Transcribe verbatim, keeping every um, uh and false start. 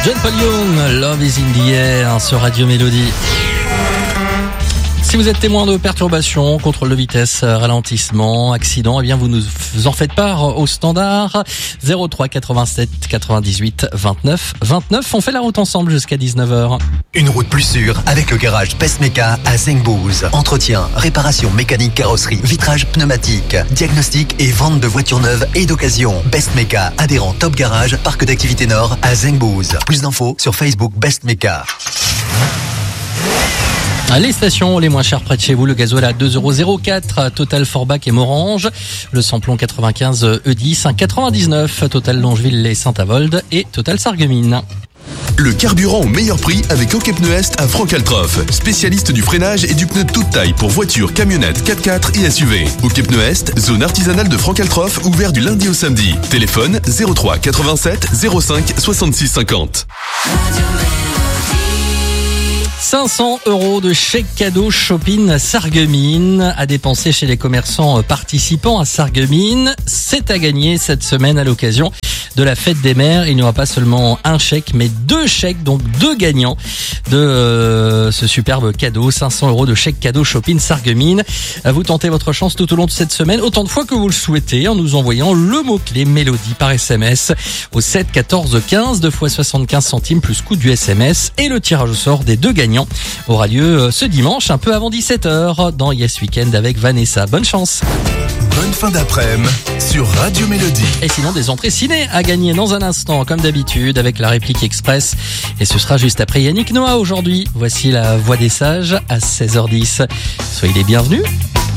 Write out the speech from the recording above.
John Paul Young, Love is in the air sur Radio Mélodie. Si vous êtes témoin de perturbations, contrôle de vitesse, ralentissement, accident, eh bien vous nous en faites part au standard zéro trois quatre-vingt-sept quatre-vingt-dix-huit vingt-neuf vingt-neuf. On fait la route ensemble jusqu'à dix-neuf heures. Une route plus sûre avec le garage Bestmeka à Zengbouz. Entretien, réparation mécanique, carrosserie, vitrage pneumatique, diagnostic et vente de voitures neuves et d'occasion. Bestmeka, adhérent Top Garage, parc d'activité Nord à Zengbouz. Plus d'infos sur Facebook Bestmeka. Les stations les moins chères près de chez vous, le gasoil à deux euros zéro quatre, Total Forbach et Morange, le samplon quatre-vingt-quinze E dix, un quatre-vingt-dix-neuf, Total Longeville et Saint-Avold et Total Sarreguemines. Le carburant au meilleur prix avec OK Pneus Est à Franck-Altroff. Spécialiste du freinage et du pneu de toute taille pour voitures, camionnettes, quatre-quatre et S U V. OK Pneus Est, zone artisanale de Franck-Altroff, ouvert du lundi au samedi. Téléphone zéro trois quatre-vingt-sept zéro cinq soixante-six cinquante. cinq cents euros de chèque cadeau shopping Sarreguemines à dépenser chez les commerçants participants à Sarreguemines. C'est à gagner cette semaine à l'occasion de la fête des mères. Il n'y aura pas seulement un chèque, mais deux chèques, donc deux gagnants de euh, ce superbe cadeau. cinq cents euros de chèque cadeau shopping Sarreguemines. Vous tentez votre chance tout au long de cette semaine, autant de fois que vous le souhaitez, en nous envoyant le mot-clé Mélodie par S M S au sept quatorze quinze, deux fois soixante-quinze centimes plus coût du S M S, et le tirage au sort des deux gagnants aura lieu ce dimanche, un peu avant dix-sept heures, dans Yes Weekend avec Vanessa. Bonne chance. Bonne fin d'après-midi sur Radio Mélodie. Et sinon, des entrées ciné à gagner dans un instant, comme d'habitude, avec la réplique express. Et ce sera juste après Yannick Noah aujourd'hui. Voici la voix des sages à seize heures dix. Soyez les bienvenus.